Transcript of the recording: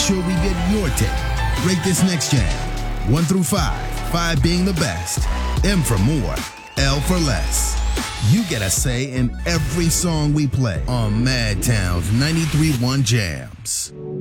sure we get your take. Rate this next jam, 1 through 5, 5 being the best, M for more, L for less. You get a say in every song we play on Madtown's 93.1 Jams.